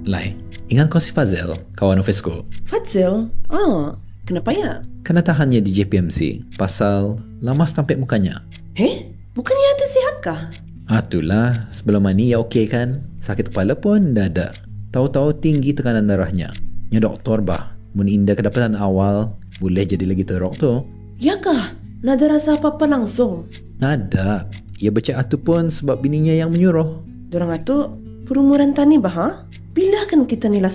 Lai, ingat kau si Fazil, kawan Ofisku? Fadzil? Kenapa ya? Kena tahannya di JPMC pasal lama tampik mukanya. Bukannya itu sihat kah? Itulah, sebelum ni ya okey kan? Sakit kepala pun dah ada. Tahu-tahu tinggi tekanan darahnya. Ya doktor bah, mun indah kedapatan awal, boleh jadi lagi teruk tu. Ya kah? Nada rasa apa-apa langsung? Nada. Ya baca atu pun sebab bininya yang menyuruh. Dorang itu perumuran tani bah? Bila kan kita nilas